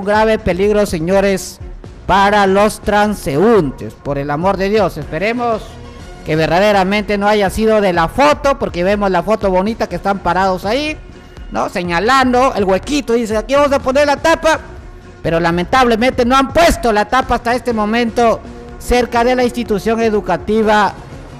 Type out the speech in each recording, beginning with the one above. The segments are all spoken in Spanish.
grave peligro, señores, para los transeúntes. Por el amor de Dios, esperemos que verdaderamente no haya sido de la foto, porque vemos la foto bonita que están parados ahí, ¿no? Señalando el huequito, dice, aquí vamos a poner la tapa, pero lamentablemente no han puesto la tapa hasta este momento cerca de la institución educativa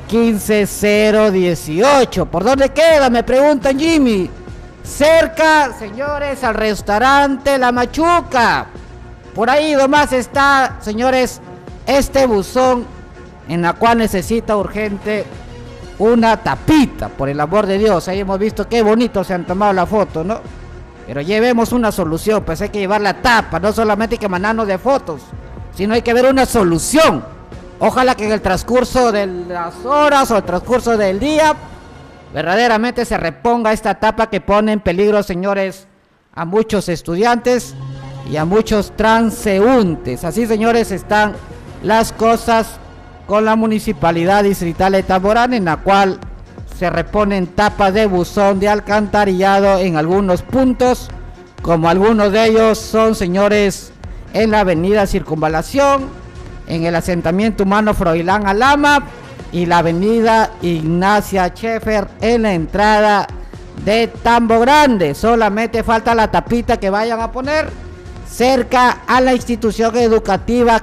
15018. ¿Por dónde queda? Me preguntan, Jimmy. Cerca, señores, al restaurante La Machuca. Por ahí nomás está, señores, este buzón en la cual necesita urgente una tapita, por el amor de Dios. Ahí hemos visto qué bonito se han tomado la foto, ¿no? Pero llevemos una solución, pues hay que llevar la tapa, no solamente hay que mandarnos de fotos, sino hay que ver una solución. Ojalá que en el transcurso de las horas o el transcurso del día verdaderamente se reponga esta tapa que pone en peligro, señores, a muchos estudiantes y a muchos transeúntes. Así, señores, están las cosas con la Municipalidad Distrital de Tamborán, en la cual se reponen tapas de buzón de alcantarillado en algunos puntos, como algunos de ellos son, señores, en la avenida Circunvalación, en el asentamiento humano Froilán Alama y la avenida Ignacia Schaeffer en la entrada de Tambo Grande. Solamente falta la tapita que vayan a poner cerca a la institución educativa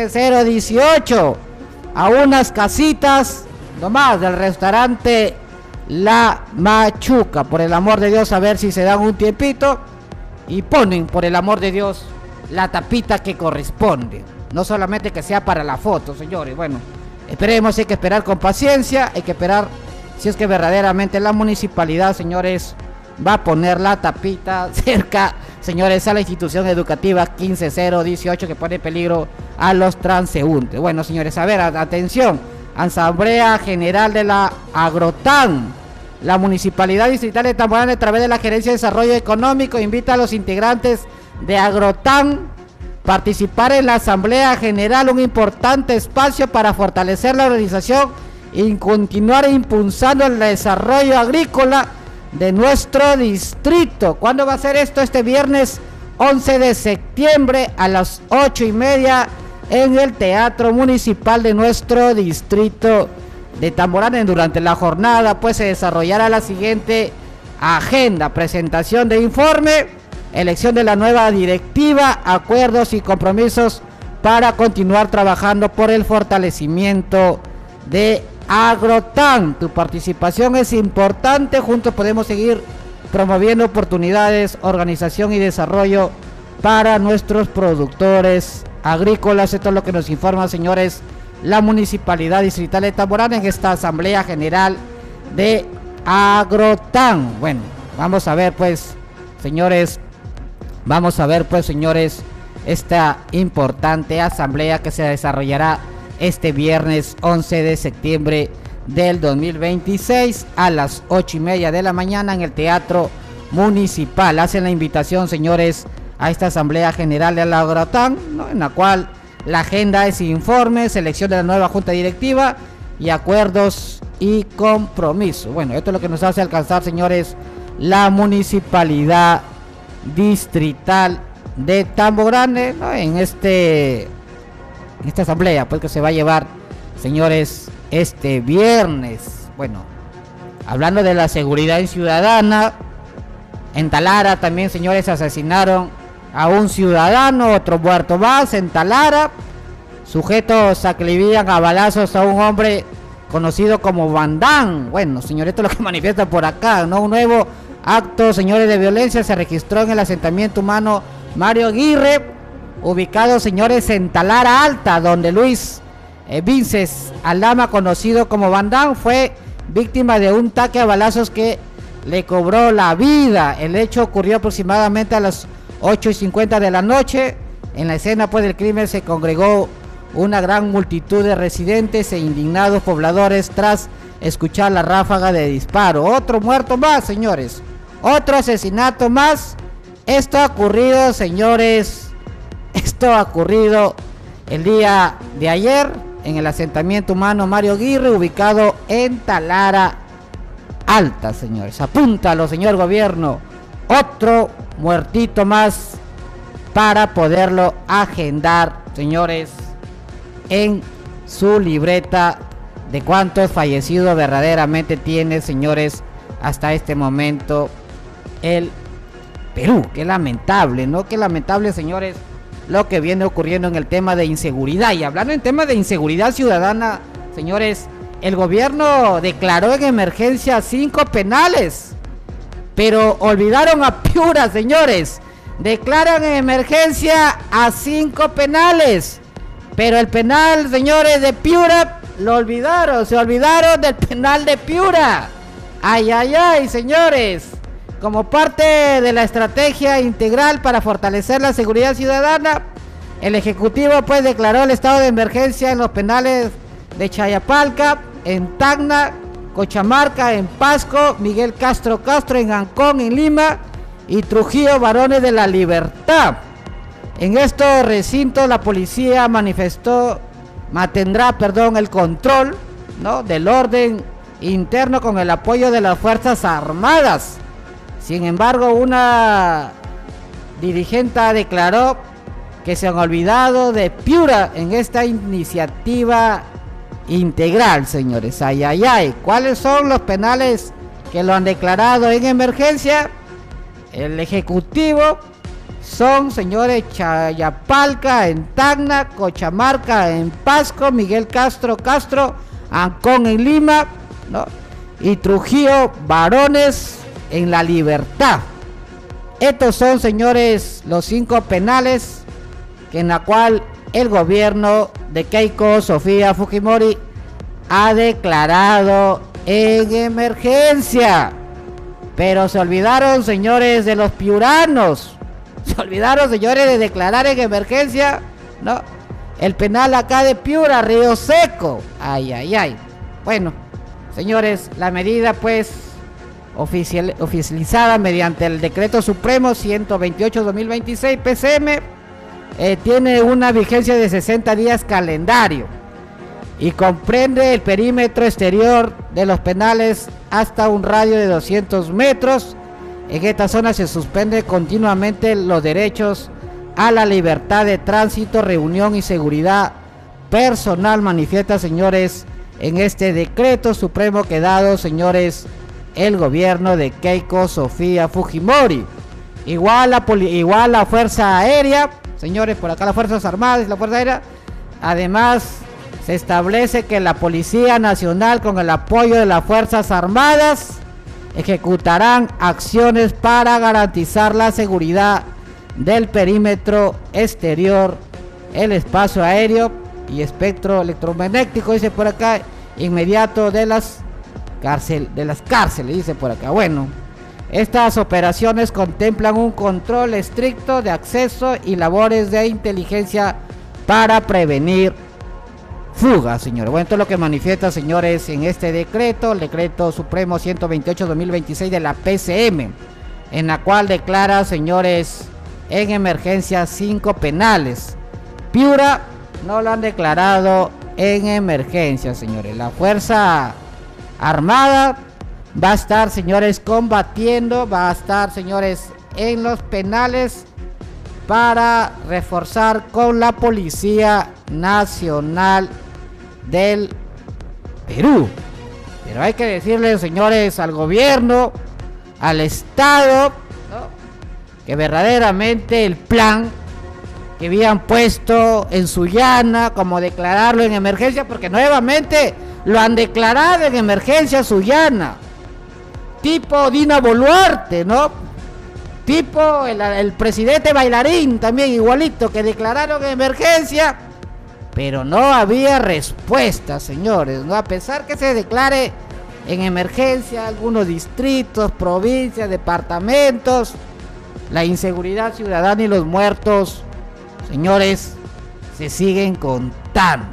15018, a unas casitas nomás del restaurante La Machuca. Por el amor de Dios, a ver si se dan un tiempito y ponen, por el amor de Dios, la tapita que corresponde. No solamente que sea para la foto, señores. Bueno, esperemos, hay que esperar con paciencia, hay que esperar si es que verdaderamente la municipalidad, señores, va a poner la tapita cerca, señores, a la institución educativa 15018 que pone en peligro a los transeúntes. Bueno, señores, a ver, atención, Asamblea General de la Agrotan. La Municipalidad Distrital de Tamborán, a través de la Gerencia de Desarrollo Económico, invita a los integrantes de Agrotan participar en la Asamblea General, un importante espacio para fortalecer la organización y continuar impulsando el desarrollo agrícola de nuestro distrito. ¿Cuándo va a ser esto? Este viernes 11 de septiembre a las 8:30 en el Teatro Municipal de nuestro distrito de Tamborán. Durante la jornada pues se desarrollará la siguiente agenda: presentación de informe, elección de la nueva directiva, acuerdos y compromisos para continuar trabajando por el fortalecimiento de Agrotan. Tu participación es importante, juntos podemos seguir promoviendo oportunidades, organización y desarrollo para nuestros productores agrícolas. Esto es lo que nos informa, señores, la Municipalidad Distrital de Tamborán en esta Asamblea General de Agrotan. Bueno, vamos a ver pues, señores, esta importante asamblea que se desarrollará este viernes 11 de septiembre del 2026 a las 8:30 de la mañana en el Teatro Municipal. Hacen la invitación, señores, a esta Asamblea General de la Agrotan, ¿no?, en la cual la agenda es informe, selección de la nueva Junta Directiva y acuerdos y compromiso. Bueno, esto es lo que nos hace alcanzar, señores, la Municipalidad Distrital de Tambo Grande, ¿no?, en esta asamblea pues que se va a llevar, señores, este viernes. Bueno, hablando de la seguridad ciudadana, en Talara también, señores, asesinaron a un ciudadano, otro muerto más en Talara. Sujetos acribillan a balazos a un hombre conocido como Bandán. Bueno, señores, esto es lo que manifiesta por acá, ¿no? Un nuevo acto, señores, de violencia se registró en el asentamiento humano Mario Aguirre, ubicado, señores, en Talara Alta, donde Luis Vinces Alama, conocido como Bandán, fue víctima de un ataque a balazos que le cobró la vida. El hecho ocurrió aproximadamente a las 8:50 de la noche. En la escena pues del crimen se congregó una gran multitud de residentes e indignados pobladores tras escuchar la ráfaga de disparo. Otro muerto más, señores, otro asesinato más. Esto ha ocurrido, señores, el día de ayer en el asentamiento humano Mario Aguirre, ubicado en Talara Alta, señores. Apúntalo, señor gobierno. Otro muertito más para poderlo agendar, señores, en su libreta de cuántos fallecidos verdaderamente tiene, señores, hasta este momento el Perú. Qué lamentable, ¿no? Qué lamentable, señores, lo que viene ocurriendo en el tema de inseguridad. Y hablando en tema de inseguridad ciudadana, señores, el gobierno declaró en emergencia 5 penales, pero olvidaron a Piura, señores. Declaran en emergencia a 5 penales, pero el penal, señores, de Piura lo olvidaron. Se olvidaron del penal de Piura. Ay, ay, ay, señores. Como parte de la estrategia integral para fortalecer la seguridad ciudadana, el Ejecutivo pues declaró el estado de emergencia en los penales de Chayapalca, en Tacna, Cochamarca, en Pasco, Miguel Castro en Ancón, en Lima, y Trujillo, Varones de la Libertad. En estos recintos la policía mantendrá el control, ¿no?, del orden interno con el apoyo de las Fuerzas Armadas. Sin embargo, una dirigente declaró que se han olvidado de Piura en esta iniciativa integral, señores. Ay, ay, ay. ¿Cuáles son los penales que lo han declarado en emergencia? El Ejecutivo son, señores, Chayapalca, en Tacna, Cochamarca, en Pasco, Miguel Castro, Ancón, en Lima, ¿no?, y Trujillo, Varones en la Libertad. Estos son, señores, los 5 penales en la cual el gobierno de Keiko Sofía Fujimori ha declarado en emergencia. Pero se olvidaron, señores, de los piuranos. Se olvidaron, señores, de declarar en emergencia, ¿no?, el penal acá de Piura, Río Seco. Ay, ay, ay. Bueno, señores, la medida pues oficializada mediante el Decreto Supremo 128/2026 PCM tiene una vigencia de 60 días calendario y comprende el perímetro exterior de los penales hasta un radio de 200 metros. En esta zona se suspende continuamente los derechos a la libertad de tránsito, reunión y seguridad personal, manifiesta, señores, en este decreto supremo que dado, señores, el gobierno de Keiko Sofía Fujimori. Igual la Fuerza Aérea, señores, por acá las Fuerzas Armadas y la Fuerza Aérea. Además, se establece que la Policía Nacional, con el apoyo de las Fuerzas Armadas, ejecutarán acciones para garantizar la seguridad del perímetro exterior, el espacio aéreo y espectro electromagnético, dice por acá, inmediato de las cárceles, dice por acá. Bueno, estas operaciones contemplan un control estricto de acceso y labores de inteligencia para prevenir fugas, señores. Bueno, esto es lo que manifiesta, señores, en este decreto, el Decreto Supremo 128/2026 de la PCM, en la cual declara, señores, en emergencia 5 penales. Piura no lo han declarado en emergencia, señores. La Fuerza Armada va a estar, señores, combatiendo, va a estar, señores, en los penales para reforzar con la Policía Nacional del Perú. Pero hay que decirle, señores, al gobierno, al Estado, ¿no?, que verdaderamente el plan que habían puesto en Sullana, como declararlo en emergencia, porque nuevamente lo han declarado en emergencia Sullana, tipo Dina Boluarte, ¿no?, tipo el presidente bailarín, también igualito, que declararon en emergencia, pero no había respuesta, señores, ¿no? A pesar que se declare en emergencia algunos distritos, provincias, departamentos, la inseguridad ciudadana y los muertos, señores, se siguen contando.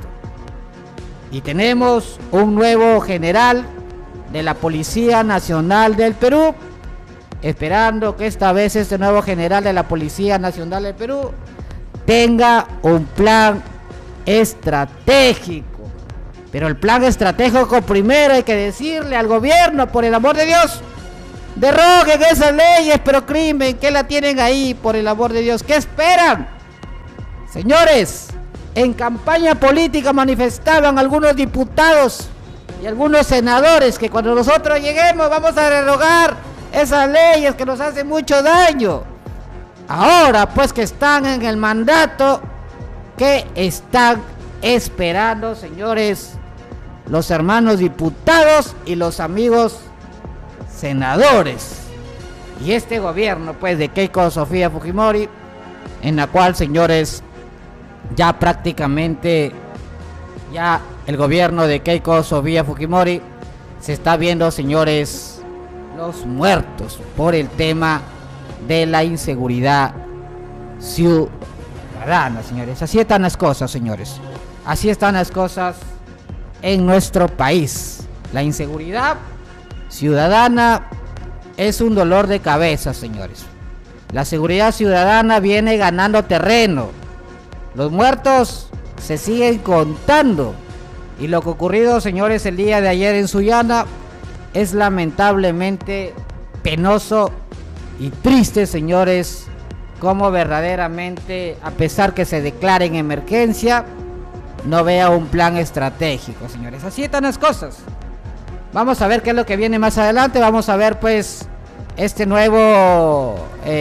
Y tenemos un nuevo general de la Policía Nacional del Perú, esperando que esta vez este nuevo general de la Policía Nacional del Perú tenga un plan estratégico. Pero el plan estratégico primero hay que decirle al gobierno, por el amor de Dios, Derroguen esas leyes, pero crimen, ¿qué la tienen ahí? Por el amor de Dios, ¿qué esperan? Señores, en campaña política manifestaban algunos diputados y algunos senadores que cuando nosotros lleguemos vamos a derogar esas leyes que nos hacen mucho daño. Ahora pues que están en el mandato, ¿qué están esperando, señores? Los hermanos diputados y los amigos senadores. Y este gobierno pues de Keiko Sofía Fujimori, en la cual, señores, ya prácticamente ya el gobierno de Keiko Sofía Fujimori se está viendo, señores, los muertos por el tema de la inseguridad ciudadana, señores. Así están las cosas, señores. Así están las cosas en nuestro país. La inseguridad ciudadana es un dolor de cabeza, señores. La seguridad ciudadana viene ganando terreno. Los muertos se siguen contando. Y lo que ocurrido, señores, el día de ayer en Sullana es lamentablemente penoso y triste, señores, como verdaderamente, a pesar que se declare en emergencia, no vea un plan estratégico, señores. Así están las cosas. Vamos a ver qué es lo que viene más adelante. Vamos a ver pues este nuevo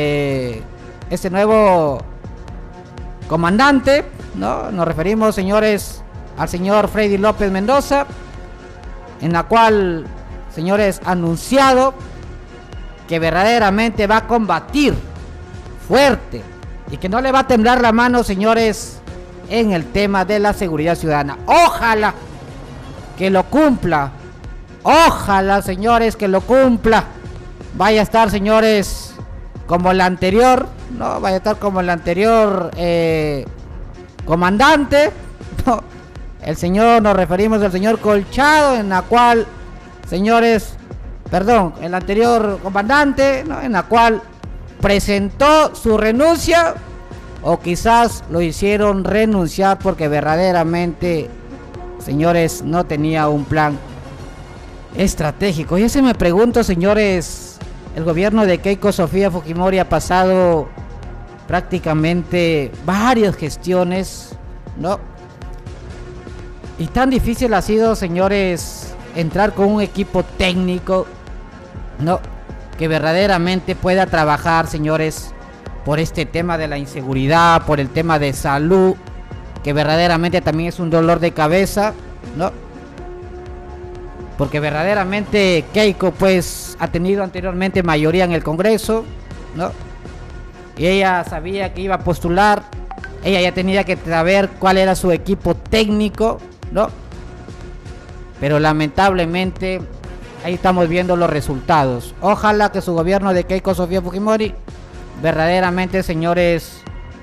comandante, ¿no? Nos referimos, señores, al señor Freddy López Mendoza, en la cual, señores, ha anunciado que verdaderamente va a combatir fuerte y que no le va a temblar la mano, señores, en el tema de la seguridad ciudadana. Ojalá que lo cumpla. Ojalá, señores, que lo cumpla. Vaya a estar, señores, como el anterior, no, vaya a estar como el anterior comandante, no, el señor, nos referimos al señor Colchado, en la cual, señores, perdón, el anterior comandante, ¿no? En la cual presentó su renuncia, o quizás lo hicieron renunciar porque verdaderamente, señores, no tenía un plan estratégico. Y ese me pregunto, señores, el gobierno de Keiko Sofía Fujimori ha pasado prácticamente varias gestiones, ¿no? Y tan difícil ha sido, señores, entrar con un equipo técnico, ¿no? Que verdaderamente pueda trabajar, señores, por este tema de la inseguridad, por el tema de salud, que verdaderamente también es un dolor de cabeza, ¿no? Porque verdaderamente Keiko pues ha tenido anteriormente mayoría en el Congreso, ¿no? Y ella sabía que iba a postular, ella ya tenía que saber cuál era su equipo técnico, ¿no? Pero lamentablemente ahí estamos viendo los resultados. Ojalá que su gobierno de Keiko Sofía Fujimori verdaderamente, señores,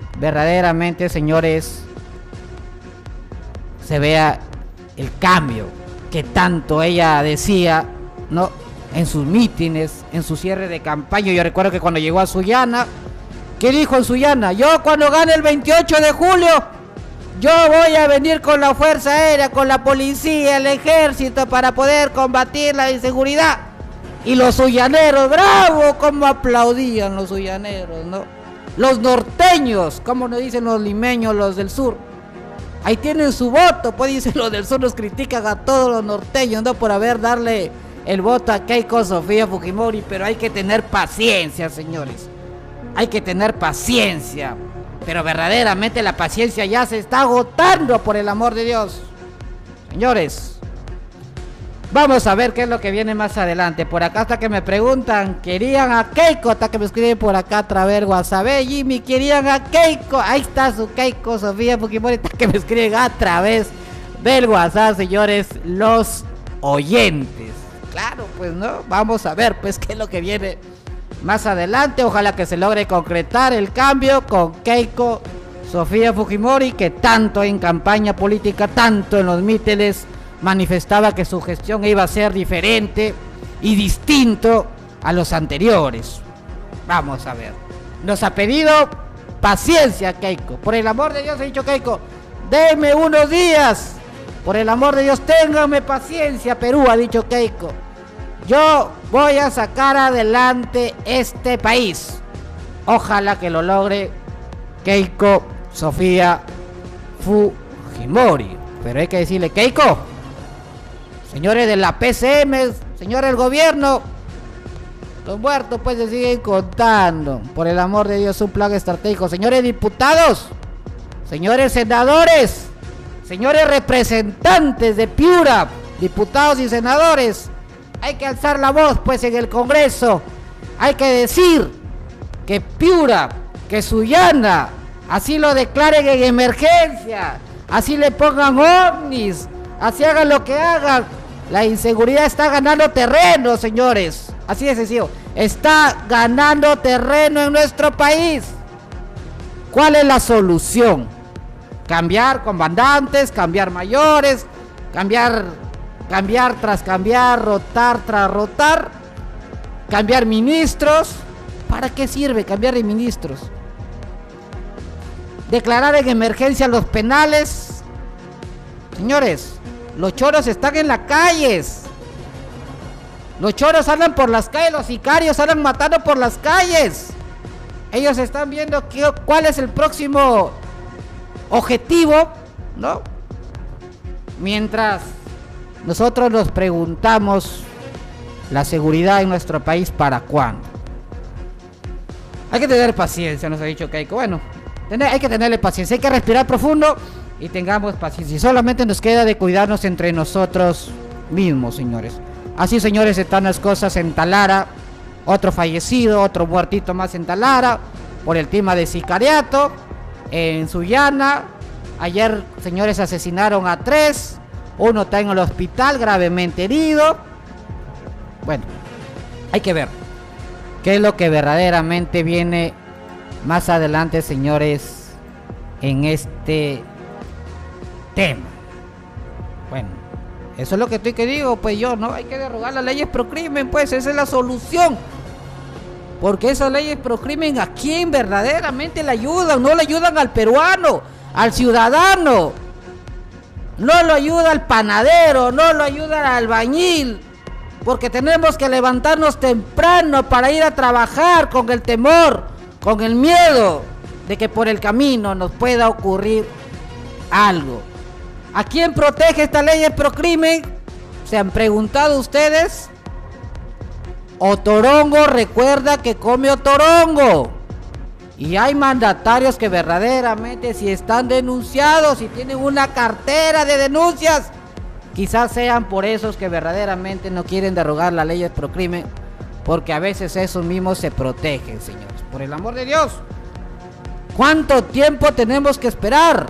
se vea el cambio que tanto ella decía, ¿no? En sus mítines, en su cierre de campaña. Yo recuerdo que cuando llegó a Sullana, ¿qué dijo en Sullana? Yo cuando gane el 28 de julio, yo voy a venir con la Fuerza Aérea, con la policía, el ejército, para poder combatir la inseguridad. Y los sullaneros, bravo, como aplaudían los sullaneros, ¿no? Los norteños, como nos dicen los limeños, los del sur. Ahí tienen su voto, pues dicen los del sur, nos critican a todos los norteños, ¿no? Por haber darle el voto a Keiko Sofía Fujimori, pero hay que tener paciencia, señores. Hay que tener paciencia, pero verdaderamente la paciencia ya se está agotando, por el amor de Dios. Señores, vamos a ver qué es lo que viene más adelante. Por acá hasta que me preguntan, ¿querían a Keiko? Hasta que me escriben por acá a través de WhatsApp. Jimmy, ¿querían a Keiko? Ahí está su Keiko Sofía Fujimori. Hasta que me escriben a través del WhatsApp, señores, los oyentes. Claro, pues no, vamos a ver pues qué es lo que viene más adelante. Ojalá que se logre concretar el cambio con Keiko Sofía Fujimori, que tanto en campaña política, tanto en los mítines, manifestaba que su gestión iba a ser diferente y distinto a los anteriores. Vamos a ver. Nos ha pedido paciencia Keiko. Por el amor de Dios, ha dicho Keiko, denme unos días. Por el amor de Dios, ténganme paciencia, Perú, ha dicho Keiko. yo voy a sacar adelante este país. Ojalá que lo logre Keiko Sofía Fujimori. Pero hay que decirle, Keiko, señores de la PCM, señores del gobierno, los muertos pues se siguen contando. Por el amor de Dios, un plan estratégico. Señores diputados, señores senadores, señores representantes de Piura, diputados y senadores, hay que alzar la voz pues en el Congreso. Hay que decir que Piura, que Sullana, así lo declaren en emergencia, así le pongan ovnis, así hagan lo que hagan. La inseguridad está ganando terreno, señores. Así de sencillo. Está ganando terreno en nuestro país. ¿Cuál es la solución? Cambiar comandantes, cambiar mayores, cambiar tras cambiar, rotar tras rotar, cambiar ministros. ¿Para qué sirve cambiar de ministros? Declarar en emergencia los penales. Señores, los choros están en las calles. Los choros andan por las calles, los sicarios andan matando por las calles. Ellos están viendo cuál es el próximo objetivo, ¿no? Mientras nosotros nos preguntamos, la seguridad en nuestro país, ¿para cuándo? Hay que tener paciencia, nos ha dicho Keiko. Bueno, hay que tenerle paciencia, hay que respirar profundo y tengamos paciencia. Y solamente nos queda de cuidarnos entre nosotros mismos, señores. Así, señores, están las cosas en Talara. Otro fallecido, otro muertito más en Talara por el tema de sicariato. En Sullana, ayer, señores, asesinaron a 3. Uno está en el hospital gravemente herido. Bueno, hay que ver qué es lo que verdaderamente viene más adelante, señores, en este tema. Bueno, eso es lo que estoy que digo, pues yo, ¿no? Hay que derogar las leyes pro crimen, pues esa es la solución. Porque esas leyes pro crimen, ¿a quién verdaderamente le ayudan? No le ayudan al peruano, al ciudadano. No lo ayuda al panadero, no lo ayuda al albañil. Porque tenemos que levantarnos temprano para ir a trabajar con el temor, con el miedo de que por el camino nos pueda ocurrir algo. ¿A quién protege esta ley de procrimen? ¿Se han preguntado ustedes? Otorongo recuerda que come otorongo. Y hay mandatarios que verdaderamente, si están denunciados, si tienen una cartera de denuncias, quizás sean por esos que verdaderamente no quieren derogar la ley de procrimen, porque a veces esos mismos se protegen, señores. Por el amor de Dios, ¿cuánto tiempo tenemos que esperar?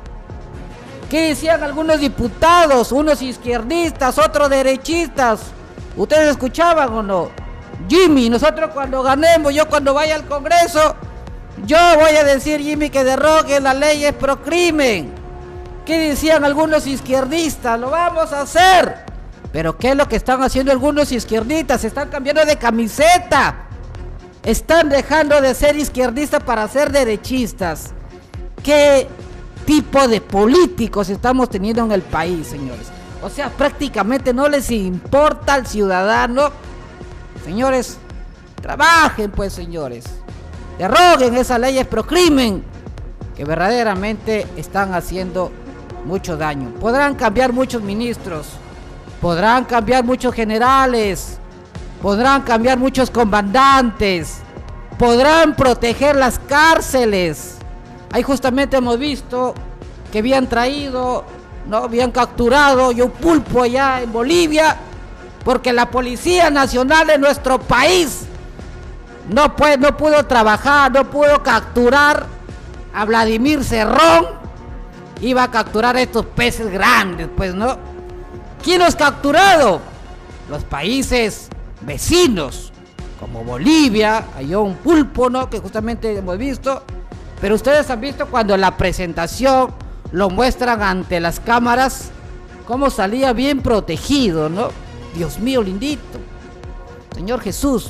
¿Qué decían algunos diputados? Unos izquierdistas, otros derechistas. ¿Ustedes escuchaban o no? Jimmy, nosotros cuando ganemos, yo cuando vaya al Congreso, yo voy a decir, Jimmy, que derrogue la ley de procrimen. ¿Qué decían algunos izquierdistas? Lo vamos a hacer. Pero ¿qué es lo que están haciendo algunos izquierdistas? Se están cambiando de camiseta. Están dejando de ser izquierdistas para ser derechistas. ¿Qué tipo de políticos estamos teniendo en el país, señores? O sea, prácticamente no les importa al ciudadano. Señores, trabajen pues, señores. Derroguen esas leyes pro crimen que verdaderamente están haciendo mucho daño. Podrán cambiar muchos ministros, podrán cambiar muchos generales, podrán cambiar muchos comandantes, podrán proteger las cárceles. Ahí justamente hemos visto que habían traído, ¿no? Habían capturado un pulpo allá en Bolivia, porque la Policía Nacional de nuestro país no pudo trabajar, no pudo capturar a Vladimir Cerrón. Iba a capturar estos peces grandes, pues, ¿no? ¿Quién los ha capturado? Los países vecinos, como Bolivia. Hay un pulpo, ¿no? Que justamente hemos visto. Pero ustedes han visto cuando la presentación lo muestran ante las cámaras, cómo salía bien protegido, ¿no? Dios mío, lindito. Señor Jesús.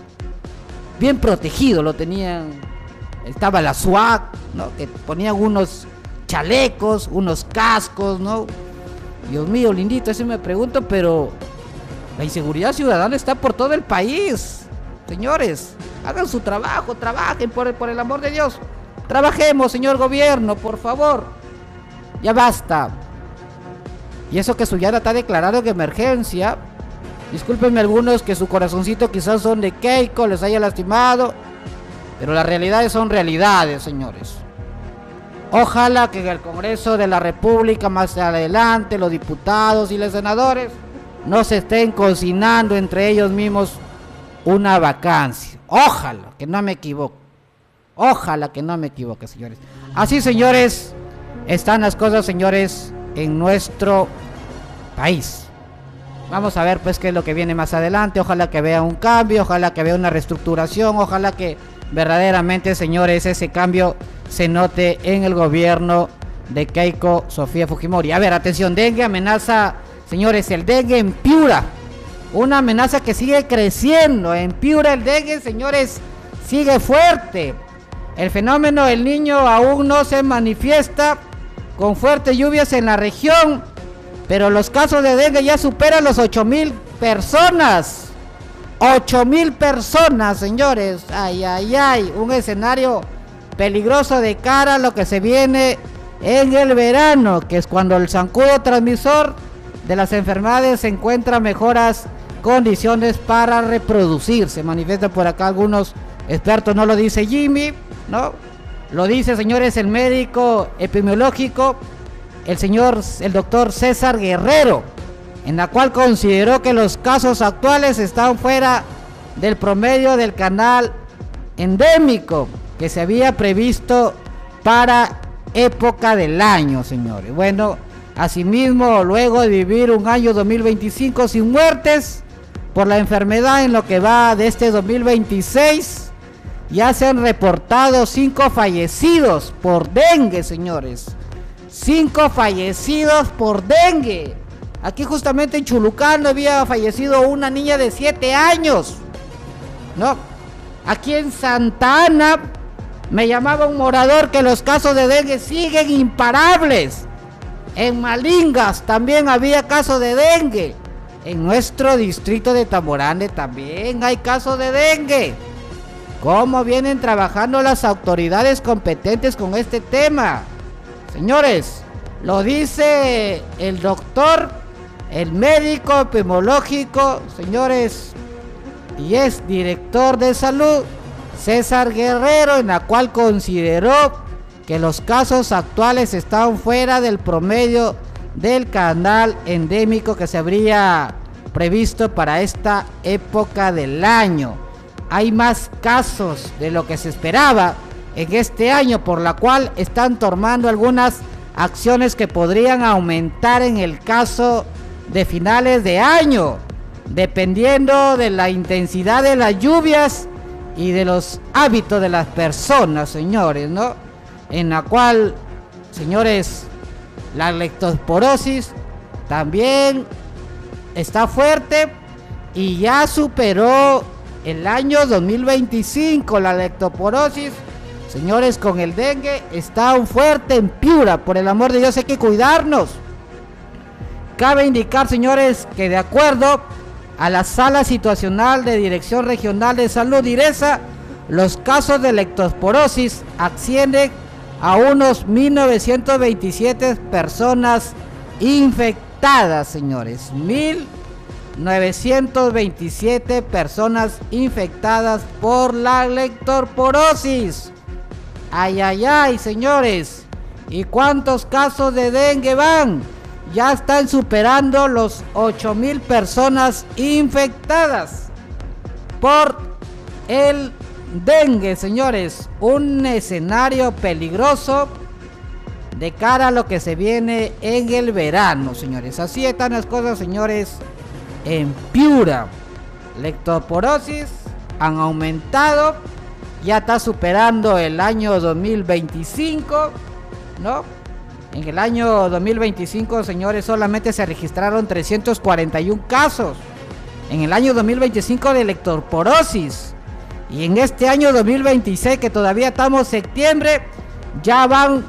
Bien protegido lo tenían. Estaba la SWAT, ¿no? Que ponían unos chalecos, unos cascos, ¿no? Dios mío, lindito, eso me pregunto, pero La inseguridad ciudadana está por todo el país. Señores, hagan su trabajo, trabajen por el amor de Dios. Trabajemos, señor gobierno, por favor. Ya basta. Y eso que Sullana está declarado en emergencia. Discúlpenme algunos que su corazoncito quizás son de Keiko, les haya lastimado. Pero las realidades son realidades, señores. Ojalá que en el Congreso de la República más adelante los diputados y los senadores no se estén cocinando entre ellos mismos una vacancia. Ojalá que no me equivoque. Ojalá que no me equivoque, señores. Así, señores, están las cosas, señores, en nuestro país. Vamos a ver pues qué es lo que viene más adelante. Ojalá que vea un cambio, ojalá que vea una reestructuración, ojalá que verdaderamente, señores, ese cambio se note en el gobierno de Keiko Sofía Fujimori. A ver, atención, dengue amenaza, señores, el dengue en Piura. Una amenaza que sigue creciendo. En Piura el dengue, señores, sigue fuerte. El fenómeno del niño aún no se manifiesta con fuertes lluvias en la región, pero los casos de dengue ya superan los 8,000 personas. 8,000 personas, señores. Ay, ay, ay. Un escenario peligroso de cara a lo que se viene en el verano, que es cuando el zancudo transmisor de las enfermedades se encuentra mejoras condiciones para reproducirse. Manifiesta por acá algunos expertos, no lo dice Jimmy, ¿no? Lo dice, señores, el médico epidemiológico, el doctor César Guerrero, en la cual consideró que los casos actuales están fuera del promedio del canal endémico que se había previsto para época del año, señores. Bueno, asimismo, luego de vivir un año 2025 sin muertes por la enfermedad en lo que va de este 2026, ya se han reportado 5 fallecidos por dengue, señores. 5 fallecidos por dengue. Aquí justamente en Chulucán había fallecido una niña de 7 años, ¿no? Aquí en Santa Ana me llamaba un morador que los casos de dengue siguen imparables. En Malingas también había casos de dengue. En nuestro distrito de Tamborane también hay casos de dengue. ¿Cómo vienen trabajando las autoridades competentes con este tema? Señores, lo dice el doctor, el médico epidemiológico, señores, y es director de salud, César Guerrero, en la cual consideró que los casos actuales están fuera del promedio del canal endémico que se habría previsto para esta época del año. Hay más casos de lo que se esperaba en este año, por la cual están tomando algunas acciones que podrían aumentar en el caso de finales de año, dependiendo de la intensidad de las lluvias y de los hábitos de las personas, señores, ¿no? En la cual, señores, la leptosporosis también está fuerte y ya superó el año 2025. La leptosporosis, señores, con el dengue está aún fuerte en Piura. Por el amor de Dios, hay que cuidarnos. Cabe indicar, señores, que de acuerdo a la Sala Situacional de Dirección Regional de Salud DIRESA, los casos de leptosporosis ascienden a unos 1.927 personas infectadas, señores. 1.927 personas infectadas por la leptosporosis. Ay, ay, ay, señores. ¿Y cuántos casos de dengue van? Ya están superando los 8,000 personas infectadas por el dengue, señores. Un escenario peligroso de cara a lo que se viene en el verano, señores. Así están las cosas, señores, en Piura. Leptosporosis han aumentado, ya está superando el año 2025, ¿no? En el año 2025, señores, solamente se registraron 341 casos en el año 2025 de leptosporosis. Y en este año 2026, que todavía estamos en septiembre, ya van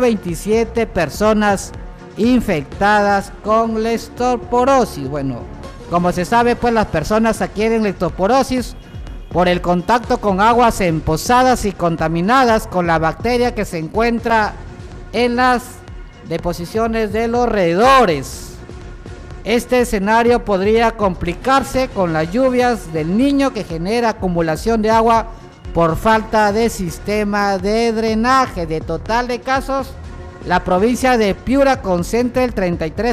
1.927 personas infectadas con leptosporosis. Bueno, Como se sabe, pues las personas adquieren leptospirosis por el contacto con aguas empozadas y contaminadas con la bacteria que se encuentra en las deposiciones de los roedores. Este escenario podría complicarse con las lluvias del Niño, que genera acumulación de agua por falta de sistema de drenaje. De total de casos, la provincia de Piura concentra el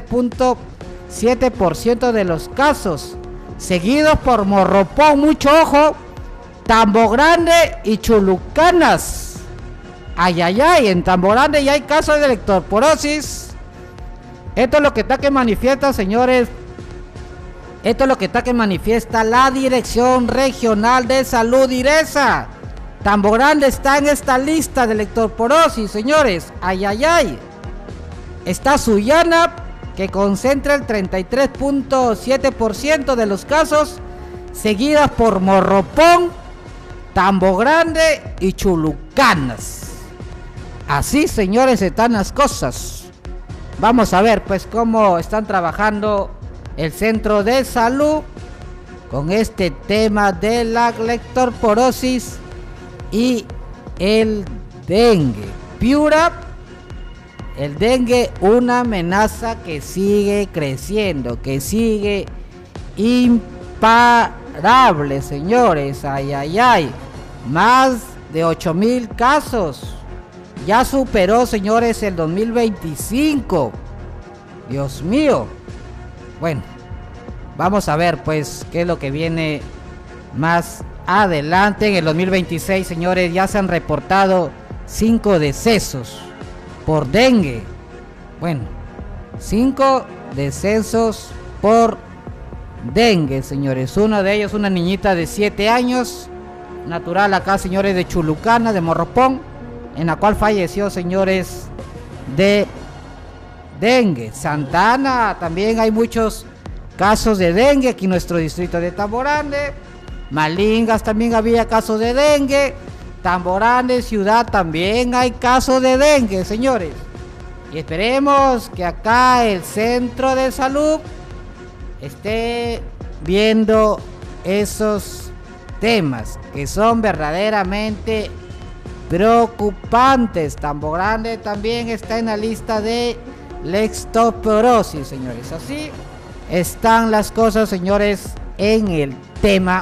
33.7% de los casos, seguidos por Morropón, mucho ojo, Tambo Grande y Chulucanas. Ay, ay, ay, en Tambo Grande ya hay casos de leptospirosis. Esto es lo que está que manifiesta, señores. Esto es lo que está que manifiesta la Dirección Regional de Salud IRESA. Tambo Grande está en esta lista de leptospirosis, señores. Ay, ay, ay. Está Sullana, que concentra el 33.7% de los casos, seguidas por Morropón, Tambo Grande y Chulucanas. Así, señores, están las cosas. Vamos a ver pues cómo están trabajando el centro de salud con este tema de la leptospirosis y el dengue. Piura, el dengue, una amenaza que sigue creciendo, que sigue imparable, señores. Ay, ay, ay. Más de 8,000 casos. Ya superó, señores, el 2025. Dios mío. Bueno, vamos a ver pues qué es lo que viene más adelante. En el 2026, señores, ya se han reportado 5 decesos por dengue. Bueno, 5 decesos por dengue, señores. Uno de ellos, una niñita de 7 años, natural acá, señores, de Chulucana, de Morropón, en la cual falleció, señores, de dengue. Santa Ana, también hay muchos casos de dengue aquí en nuestro distrito de Tambo Grande. Malingas también había casos de dengue. Tambo Grande ciudad también hay casos de dengue, señores. Y esperemos que acá el centro de salud esté viendo esos temas que son verdaderamente preocupantes. Tambo Grande también está en la lista de leptospirosis, señores. Así están las cosas, señores, en el tema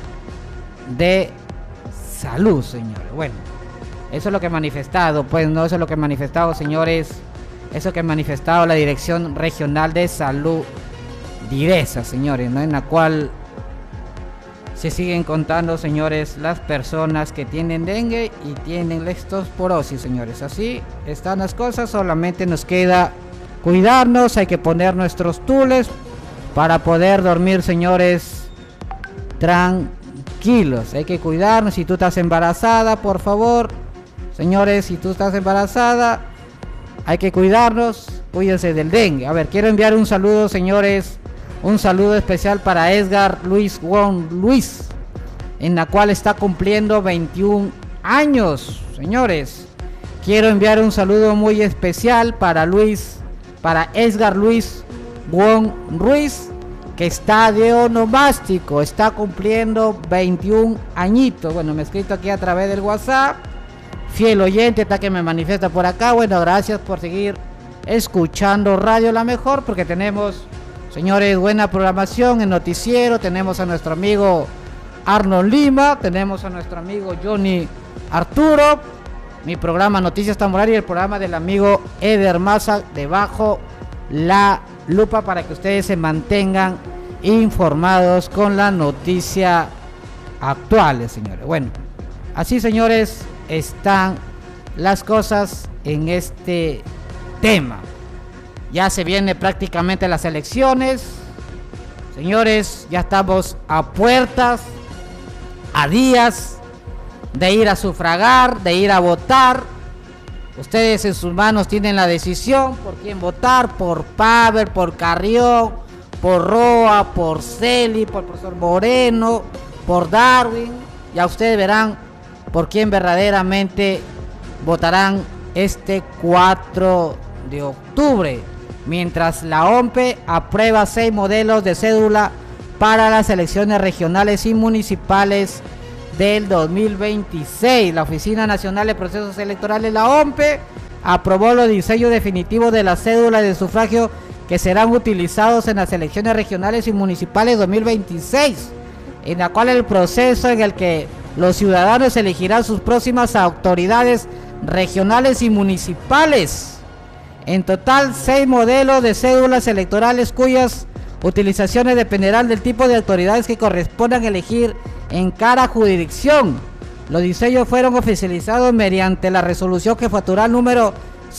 de salud, señores. Bueno, eso es lo que he manifestado, pues no, eso es lo que he manifestado, señores. Eso que ha manifestado la Dirección Regional de Salud DIRESA, señores, ¿no? En la cual se siguen contando, señores, las personas que tienen dengue y tienen leptospirosis, señores. Así están las cosas. Solamente nos queda cuidarnos. Hay que poner nuestros tules para poder dormir, señores, tranquilos. Hay que cuidarnos. Si tú estás embarazada, por favor, señores, si tú estás embarazada, hay que cuidarnos. Cuídense del dengue. A ver, quiero enviar un saludo, señores. Un saludo especial para Edgar Luis Wong Luis, en la cual está cumpliendo 21 años, señores. Quiero enviar un saludo muy especial para Edgar Luis Wong Ruiz, que está de onomástico, está cumpliendo 21 añitos. Bueno, me he escrito aquí a través del WhatsApp. Fiel oyente, está que me manifiesta por acá. Bueno, gracias por seguir escuchando Radio La Mejor, porque tenemos, señores, buena programación en noticiero. Tenemos a nuestro amigo Arnold Lima, tenemos a nuestro amigo Johnny Arturo, mi programa Noticias Tamborari y el programa del amigo Eder Maza, Debajo la Lupa, para que ustedes se mantengan informados con la noticia actuales, señores. Bueno, así, señores, están las cosas en este tema. Ya se viene prácticamente las elecciones, señores. Ya estamos a puertas, a días de ir a sufragar, de ir a votar. Ustedes en sus manos tienen la decisión por quién votar, por Pavel, por Carrión, por Roa, por Celi, por el profesor Moreno, por Darwin. Ya ustedes verán por quién verdaderamente votarán este 4 de octubre. Mientras la OMPE aprueba 6 modelos de cédula para las elecciones regionales y municipales del 2026. La Oficina Nacional de Procesos Electorales, la OMPE, aprobó los diseños definitivos de la cédula de sufragio que serán utilizados en las elecciones regionales y municipales 2026, en la cual el proceso en el que los ciudadanos elegirán sus próximas autoridades regionales y municipales. En total, 6 modelos de cédulas electorales cuyas utilizaciones dependerán del tipo de autoridades que correspondan elegir en cada jurisdicción. Los diseños fueron oficializados mediante la resolución jefatural número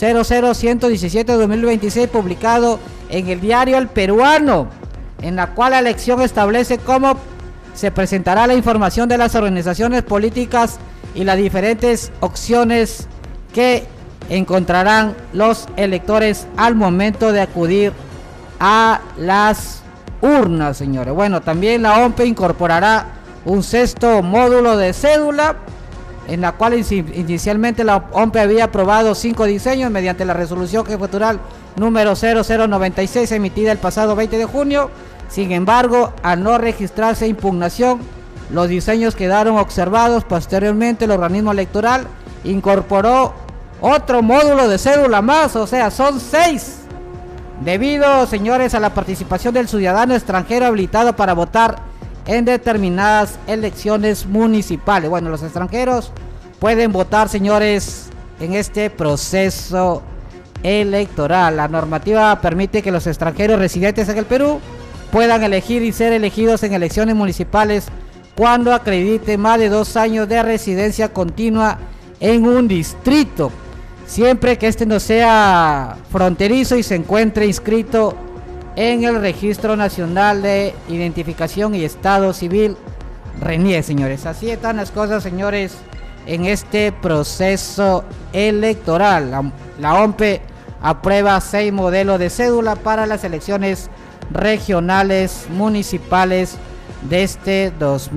00117/2026, publicado en el diario El Peruano, en la cual la elección establece cómo se presentará la información de las organizaciones políticas y las diferentes opciones que encontrarán los electores al momento de acudir a las urnas, señores. Bueno, también la OMPE incorporará un 6º módulo de cédula, en la cual inicialmente la OMPE había aprobado 5 diseños mediante la resolución jefatural número 0096 emitida el pasado 20 de junio. Sin embargo, al no registrarse impugnación, los diseños quedaron observados. Posteriormente, el organismo electoral incorporó otro módulo de cédula más, o sea, son 6. Debido, señores, a la participación del ciudadano extranjero habilitado para votar en determinadas elecciones municipales. Bueno, los extranjeros pueden votar, señores, en este proceso electoral. La normativa permite que los extranjeros residentes en el Perú puedan elegir y ser elegidos en elecciones municipales cuando acredite más de 2 años de residencia continua en un distrito, siempre que este no sea fronterizo y se encuentre inscrito en el Registro Nacional de Identificación y Estado Civil, RENIE, señores. Así están las cosas, señores, en este proceso electoral. La OMPE aprueba 6 modelos de cédula para las elecciones regionales municipales de este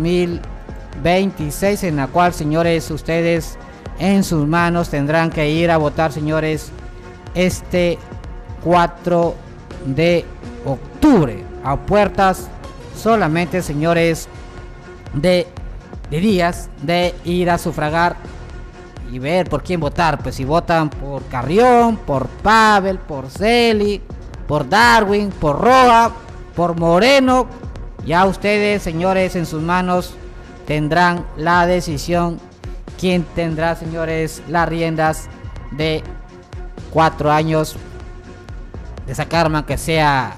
2026, en la cual, señores, ustedes en sus manos tendrán que ir a votar, señores, este 4 de octubre a puertas solamente, señores, de días de ir a sufragar y ver por quién votar. Pues si votan por Carrión, por Pavel, por Celi, por Darwin, por Roa, por Moreno, ya ustedes, señores, en sus manos tendrán la decisión quién tendrá, señores, las riendas de 4 años de sacar, que sea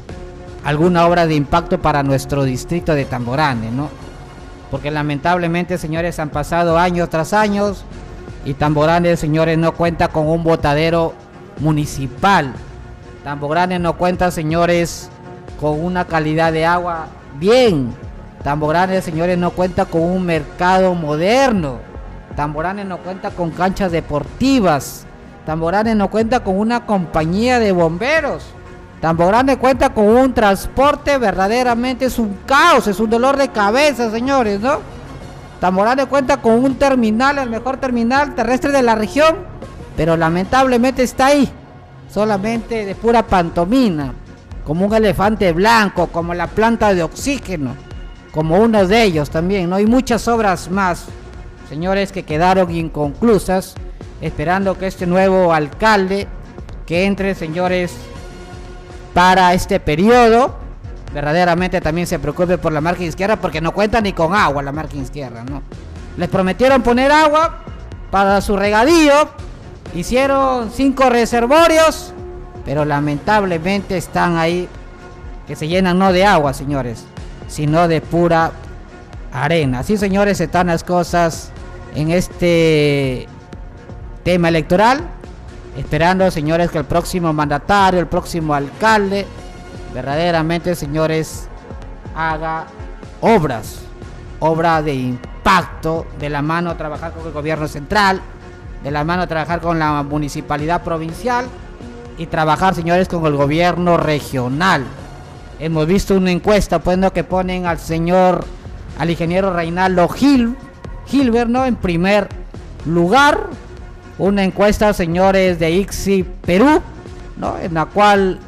alguna obra de impacto para nuestro distrito de Tamborane, ¿no? Porque lamentablemente, señores, han pasado años tras años y Tamborane, señores, no cuenta con un botadero municipal. Tamborane no cuenta, señores, con una calidad de agua bien. Tamborane, señores, no cuenta con un mercado moderno. Tamborane no cuenta con canchas deportivas. Tamborane no cuenta con una compañía de bomberos. Tamborane cuenta con un transporte, verdaderamente es un caos, es un dolor de cabeza, señores, ¿no? Tamborane cuenta con un terminal, el mejor terminal terrestre de la región, pero lamentablemente está ahí, solamente de pura pantomima, como un elefante blanco, como la planta de oxígeno, como uno de ellos también, ¿no? Hay muchas obras más, señores, que quedaron inconclusas, esperando que este nuevo alcalde que entre, señores, para este periodo, verdaderamente también se preocupe por la margen izquierda, porque no cuenta ni con agua la margen izquierda, ¿no? Les prometieron poner agua para su regadío, hicieron 5 reservorios, pero lamentablemente están ahí, que se llenan no de agua, señores, sino de pura arena. Así, señores, están las cosas en este tema electoral, esperando, señores, que el próximo mandatario, el próximo alcalde, verdaderamente, señores, haga obras de impacto, de la mano a trabajar con el gobierno central, de la mano a trabajar con la municipalidad provincial y trabajar, señores, con el gobierno regional. Hemos visto una encuesta, pues, ¿no?, que ponen al ingeniero Reinaldo Gilbert, ¿no?, en primer lugar. Una encuesta, señores, de ICSI Perú, ¿no?, en la cual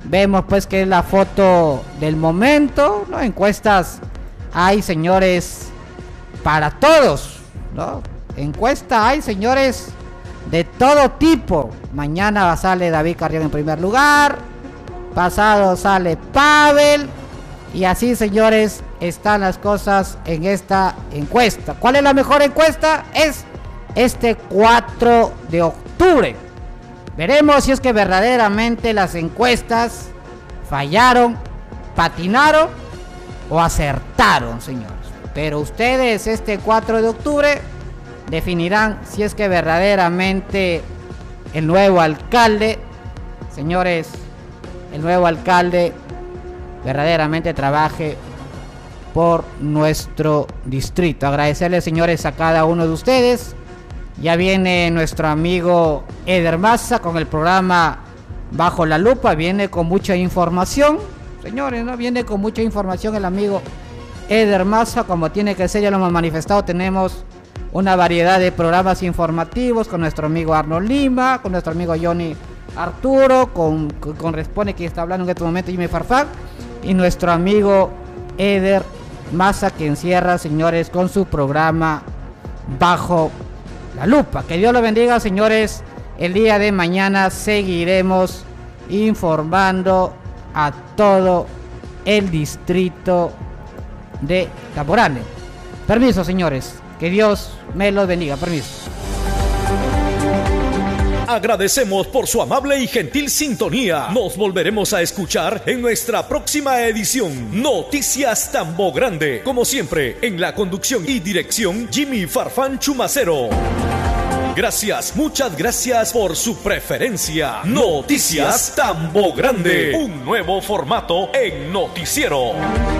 Vemos pues que es la foto del momento, ¿no? Encuestas hay, señores, para todos, ¿no? Encuesta hay, señores, de todo tipo. Mañana sale David Carrión en primer lugar, pasado sale Pavel, y así, señores, están las cosas en esta encuesta. ¿Cuál es la mejor encuesta? Es este 4 de octubre. Veremos si es que verdaderamente las encuestas fallaron, patinaron o acertaron, señores. Pero ustedes este 4 de octubre definirán si es que verdaderamente el nuevo alcalde, señores, el nuevo alcalde verdaderamente trabaje por nuestro distrito. Agradecerles, señores, a cada uno de ustedes. Ya viene nuestro amigo Eder Maza con el programa Bajo la Lupa. Viene con mucha información, señores, ¿no? Viene con mucha información el amigo Eder Maza, como tiene que ser, ya lo hemos manifestado. Tenemos una variedad de programas informativos con nuestro amigo Arnold Lima, con nuestro amigo Johnny Arturo, con Responde, que está hablando en este momento Jimmy Farfán, y nuestro amigo Eder Maza, que encierra, señores, con su programa Bajo la Lupa. Que Dios lo bendiga, señores. El día de mañana seguiremos informando a todo el distrito de Tamborane. Permiso, señores. Que Dios me los bendiga. Permiso. Agradecemos por su amable y gentil sintonía. Nos volveremos a escuchar en nuestra próxima edición. Noticias Tambo Grande. Como siempre, en la conducción y dirección, Jimmy Farfán Chumacero. Gracias, muchas gracias por su preferencia. Noticias Tambo Grande. Un nuevo formato en noticiero.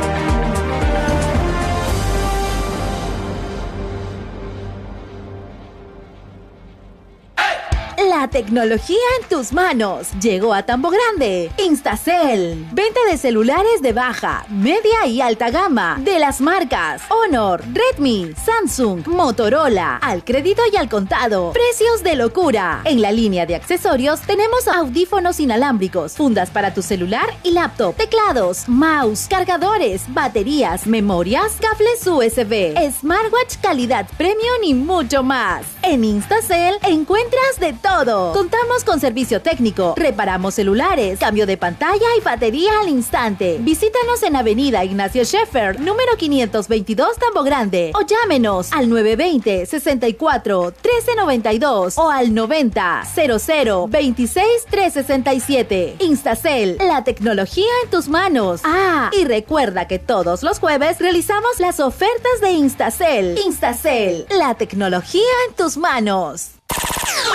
La tecnología en tus manos llegó a Tambo Grande. Instacel, venta de celulares de baja, media y alta gama de las marcas Honor, Redmi, Samsung, Motorola, al crédito y al contado. Precios de locura. En la línea de accesorios tenemos audífonos inalámbricos, fundas para tu celular y laptop, teclados, mouse, cargadores, baterías, memorias, cables USB, smartwatch calidad premium y mucho más. En Instacel encuentras de todo. Contamos con servicio técnico, reparamos celulares, cambio de pantalla y batería al instante. Visítanos en Avenida Ignacio Scheffer, número 522, Tambo Grande, o llámenos al 920-64-1392 o al 90-00-26-367. Instacel, la tecnología en tus manos. Ah, y recuerda que todos los jueves realizamos las ofertas de Instacel. Instacel, la tecnología en tus manos.